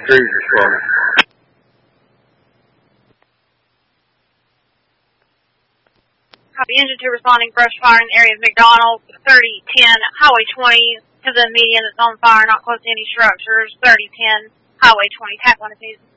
cruisers for me. Copy. Engine 2 responding, brush fire in the area of McDonald, 3010 Highway 20 to the median that's on fire, not close to any structures, 3010 Highway 20. Tap 1 if needed.